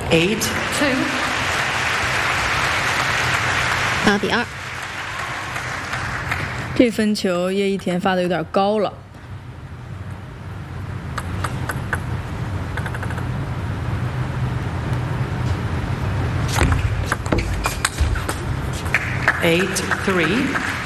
8-2。 8-2。 这分球叶一田发的有点高了。 8-3。